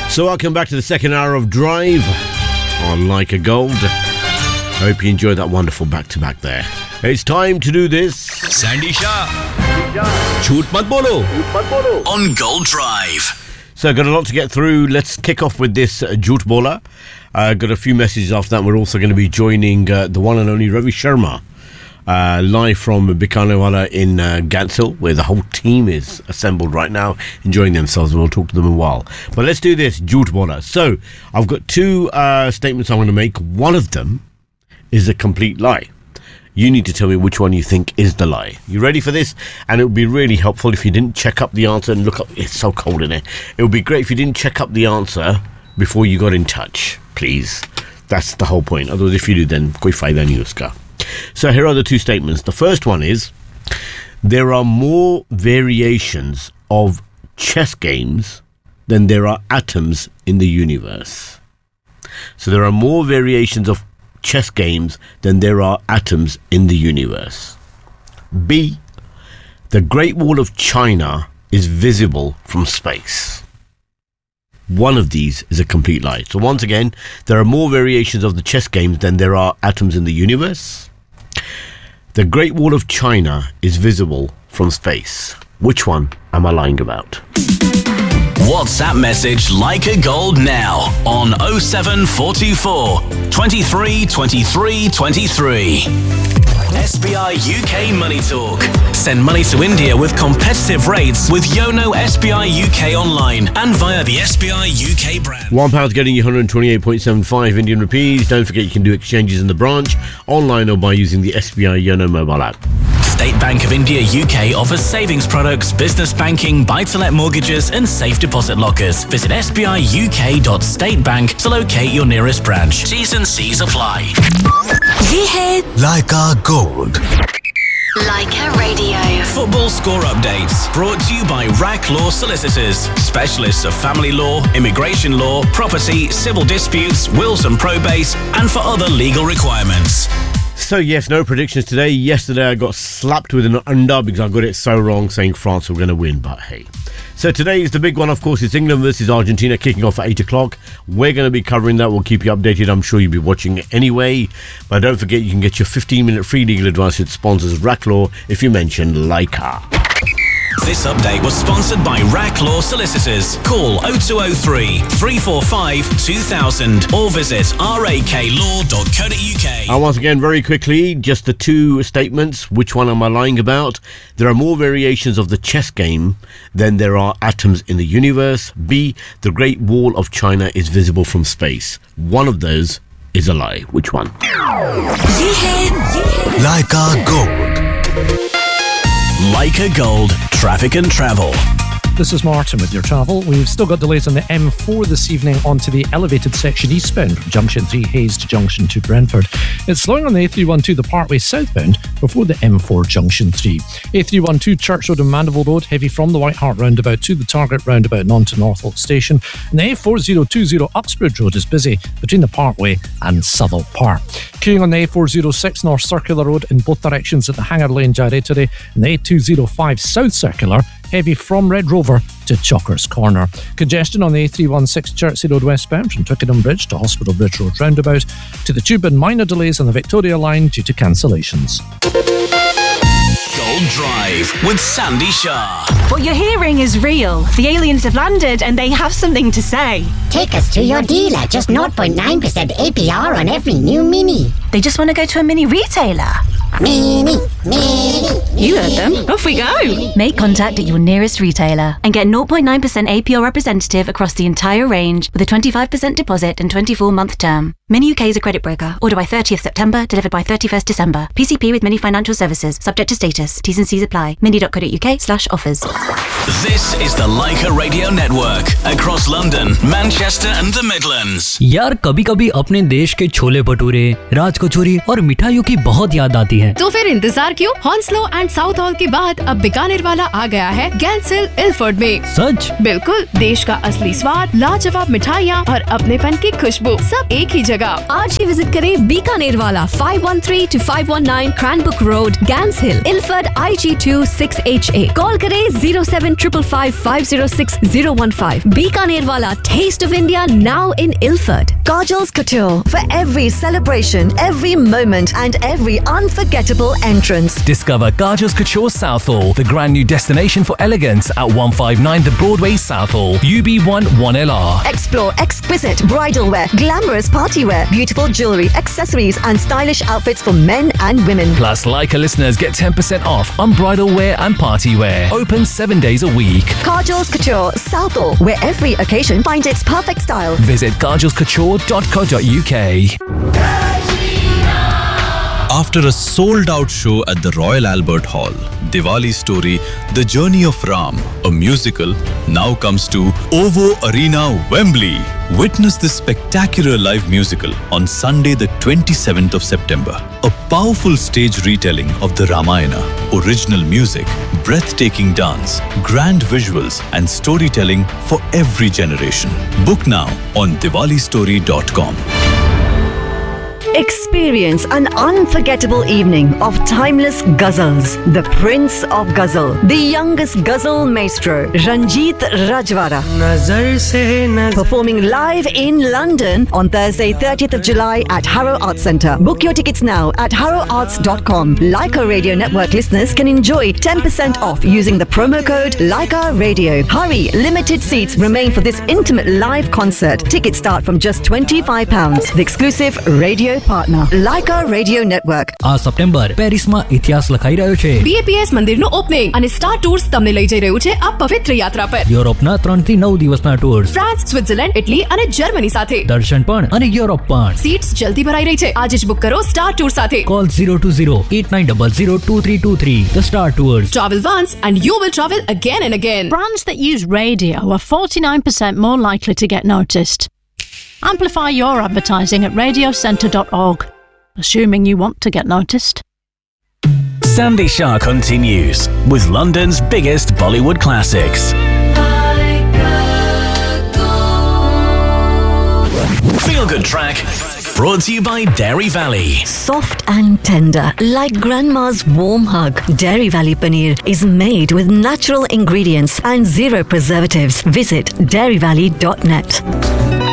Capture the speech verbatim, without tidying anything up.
So welcome back to the second hour of Drive on Like a Gold. I hope you enjoyed that wonderful back-to-back there. It's time to do this. Sandy Shah. Jhoot mat bolo. On Gold Drive. So I've got a lot to get through. Let's kick off with this uh, Jhoot Bola. I've uh, got a few messages after that. We're also going to be joining uh, the one and only Ravi Sharma. Uh, live from Bikanewala in uh, Gansel, where the whole team is assembled right now, enjoying themselves. We'll talk to them in a while. But let's do this, Jhoot Bola. So, I've got two uh, statements I'm going to make. One of them is a complete lie. You need to tell me which one you think is the lie. You ready for this? And it would be really helpful if you didn't check up the answer and look up. It's so cold in here. It would be great if you didn't check up the answer before you got in touch, please. That's the whole point. Otherwise, if you do, then koi fayda nahi uska. So here are the two statements. The first one is, there are more variations of chess games than there are atoms in the universe. So there are more variations of chess games than there are atoms in the universe. B, the Great Wall of China is visible from space. One of these is a complete lie. So once again, there are more variations of the chess games than there are atoms in the universe. The Great Wall of China is visible from space. Which one am I lying about? WhatsApp message Like a Gold now on oh seven four two four, twenty-three twenty-three twenty-three. S B I U K Money Talk. Send money to India with competitive rates with Yono S B I U K online and via the S B I U K brand. One pound's getting you one hundred twenty-eight point seven five Indian rupees. Don't forget you can do exchanges in the branch, online or by using the S B I Yono mobile app. State Bank of India U K offers savings products, business banking, buy-to-let mortgages and safe deposit lockers. Visit s b i u k dot state bank to locate your nearest branch. T's and C's apply. Ye hai Leica Gold. Leica Radio. Football score updates brought to you by R A C Law Solicitors, specialists of family law, immigration law, property, civil disputes, wills and probates, and for other legal requirements. So yes, no predictions today. Yesterday I got slapped with an under because I got it so wrong saying France were going to win, but hey. So today is the big one, of course. It's England versus Argentina kicking off at eight o'clock. We're going to be covering that. We'll keep you updated. I'm sure you'll be watching it anyway. But don't forget, you can get your fifteen minute free legal advice with sponsors R A C Law if you mention Leica. This update was sponsored by R A C Law Solicitors. Call oh two oh three, three four five, two thousand or visit r a k law dot co dot u k. And once again, very quickly, just the two statements. Which one am I lying about? There are more variations of the chess game than there are atoms in the universe. B, the Great Wall of China is visible from space. One of those is a lie. Which one? Leica Gold. Like a Gold, traffic and travel. This is Martin with your travel. We've still got delays on the M four this evening onto the elevated section eastbound from Junction three Hayes to Junction two Brentford. It's slowing on the A three twelve the Parkway southbound before the M four Junction three. A three twelve Church Road and Mandeville Road, heavy from the White Hart roundabout to the Target roundabout and on to Northolt Station. And the A four oh two oh Uxbridge Road is busy between the Parkway and Southall Park. Queuing on the A four oh six North Circular Road in both directions at the Hanger Lane Gyratory, and the A two oh five South Circular, heavy from Red Rover to Chalkers Corner. Congestion on the A three sixteen Chertsey Road westbound from Twickenham Bridge to Hospital Bridge Road roundabout to the Tube, and minor delays on the Victoria line due to cancellations. Gold Drive with Sandy Shah. What you're hearing is real. The aliens have landed and they have something to say. Take us to your dealer. Just zero point nine percent A P R on every new Mini. They just want to go to a mini retailer. Mini, Mini. You heard them. Off we go. Make contact at your nearest retailer and get zero point nine percent A P R representative across the entire range with a twenty-five percent deposit and twenty-four month term. Mini U K is a credit broker. Order by thirtieth September, delivered by thirty-first December. P C P with Mini Financial Services. Subject to status. T's and C's apply. mini dot co dot u k slash offers. This is the Leica Radio Network across London, Manchester and the Midlands. यार कभी कभी अपने देश के छोले भटूरे, राज कचौरी और मिठाइयों की बहुत याद आती है। तो फिर इंतजार और क्यों, हॉन्सलो एंड साउथ हॉल के बाद अब बीकानेर वाला आ गया है गैंस हिल इल्फर्ड में। सच? बिल्कुल, देश का असली स्वाद, लाजवाब मिठाइयाँ और अपनेपन की खुशबू सब एक ही जगह। आज ही विजिट करें बीकानेर वाला five one three to five one nine क्रैनबुक road, gas hill, Ilford I ji to six H A. Call करें zero seven triple five five zero six zero one five. Bikaner वाला, taste of India now in Ilford. Kajal's Couture for every celebration, every moment and every unforgettable entrance. Discover Kajal's Couture Southall, the grand new destination for elegance at one five nine The Broadway Southall, U B one one L R. Explore exquisite bridal wear, glamorous party wear, beautiful jewellery, accessories and stylish outfits for men and women. Plus, Leica listeners get ten percent off on bridal wear and party wear. Open seven days a week. Kajal's Couture Southall, where every occasion finds its perfect style. Visit kajals couture dot co dot U K. After a sold-out show at the Royal Albert Hall, Diwali story, The Journey of Ram, a musical, now comes to OVO Arena, Wembley. Witness this spectacular live musical on Sunday the twenty-seventh of September. A powerful stage retelling of the Ramayana, original music, breathtaking dance, grand visuals and storytelling for every generation. Book now on diwali story dot com. Experience an unforgettable evening of timeless ghazals. The Prince of Ghazal, the youngest ghazal maestro, Ranjit Rajwara, performing live in London on Thursday, thirtieth of July at Harrow Arts Centre. Book your tickets now at harrow arts dot com. Leica Radio Network listeners can enjoy ten percent off using the promo code Leica Radio. Hurry, limited seats remain for this intimate live concert. Tickets start from just twenty-five pounds. The exclusive radio partner, Leica Radio Network. આ September પેરિસમાં ઇતિહાસ લખાઈ રહ્યો છે. B A P S મંદિરનું opening અને star tours તમને લઈ જઈ રહ્યું છે આ પવિત્ર યાત્રા પર. યુરોપના ત્રણ થી નવ દિવસના ટૂર્સ, ફ્રાન્સ, સ્વિટ્ઝરલેન્ડ, ઇટલી અને જર્મની સાથે. દર્શન પણ અને યુરોપ પણ. સીટ્સ જલ્દી ભરાઈ રહી છે. આજે જ બુક કરો સ્ટાર ટૂર સાથે. Call zero two zero eight nine zero zero two three two three. The Star Tours. Travel once and you will travel again and again. Brands that use radio are forty-nine percent more likely to get noticed. Amplify your advertising at radio centre dot org, assuming you want to get noticed. Sandy Shah continues with London's biggest Bollywood classics. Feel Good Track, brought to you by Dairy Valley. Soft and tender, like grandma's warm hug. Dairy Valley Paneer is made with natural ingredients and zero preservatives. Visit dairy valley dot net.